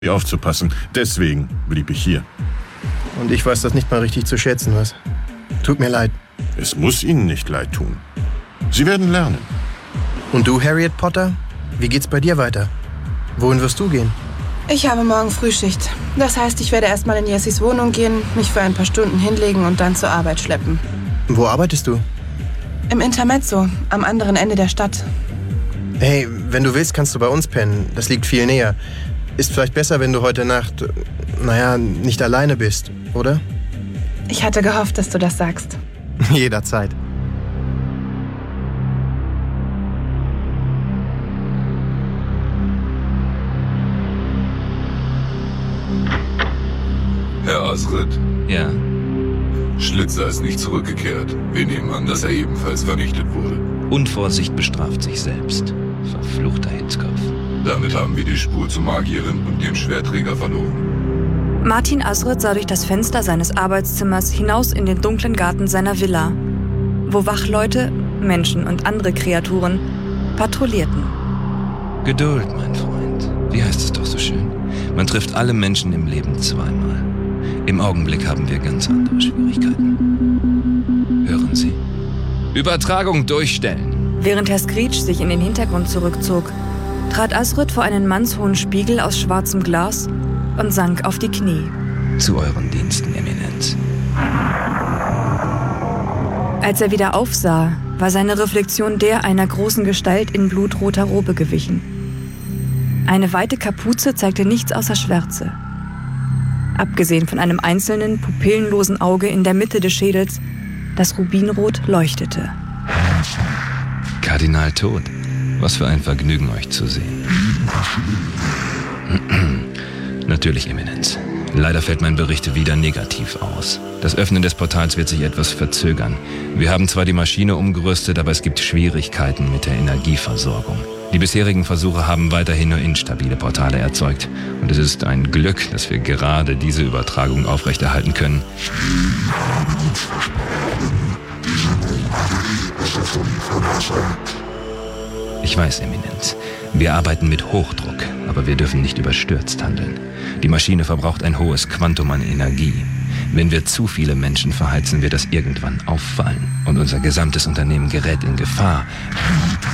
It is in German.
aufzupassen. Deswegen blieb ich hier. Und ich weiß das nicht mal richtig zu schätzen, was? Tut mir leid. Es muss Ihnen nicht leid tun. Sie werden lernen. Und du, Harriet Potter? Wie geht's bei dir weiter? Wohin wirst du gehen? Ich habe morgen Frühschicht. Das heißt, ich werde erstmal in Jessys Wohnung gehen, mich für ein paar Stunden hinlegen und dann zur Arbeit schleppen. Wo arbeitest du? Im Intermezzo, am anderen Ende der Stadt. Hey, wenn du willst, kannst du bei uns pennen. Das liegt viel näher. Ist vielleicht besser, wenn du heute Nacht, nicht alleine bist, oder? Ich hatte gehofft, dass du das sagst. Jederzeit. Herr Asridt? Ja. Schlitzer ist nicht zurückgekehrt. Wir nehmen an, dass er ebenfalls vernichtet wurde. Unvorsicht bestraft sich selbst. Verfluchter Hitzkopf. Damit haben wir die Spur zur Magierin und dem Schwertträger verloren. Martin Asridt sah durch das Fenster seines Arbeitszimmers hinaus in den dunklen Garten seiner Villa, wo Wachleute, Menschen und andere Kreaturen patrouillierten. Geduld, mein Freund. Wie heißt es doch so schön? Man trifft alle Menschen im Leben zweimal. Im Augenblick haben wir ganz andere Schwierigkeiten. Hören Sie? Übertragung durchstellen. Während Herr Screech sich in den Hintergrund zurückzog, trat Asridt vor einen mannshohen Spiegel aus schwarzem Glas und sank auf die Knie. Zu euren Diensten, Eminenz. Als er wieder aufsah, war seine Reflexion der einer großen Gestalt in blutroter Robe gewichen. Eine weite Kapuze zeigte nichts außer Schwärze. Abgesehen von einem einzelnen, pupillenlosen Auge in der Mitte des Schädels, das rubinrot leuchtete. Kardinal Tod. Was für ein Vergnügen, euch zu sehen. Natürlich, Eminenz. Leider fällt mein Bericht wieder negativ aus. Das Öffnen des Portals wird sich etwas verzögern. Wir haben zwar die Maschine umgerüstet, aber es gibt Schwierigkeiten mit der Energieversorgung. Die bisherigen Versuche haben weiterhin nur instabile Portale erzeugt. Und es ist ein Glück, dass wir gerade diese Übertragung aufrechterhalten können. Ich weiß, Eminenz. Wir arbeiten mit Hochdruck, aber wir dürfen nicht überstürzt handeln. Die Maschine verbraucht ein hohes Quantum an Energie. Wenn wir zu viele Menschen verheizen, wird das irgendwann auffallen. Und unser gesamtes Unternehmen gerät in Gefahr.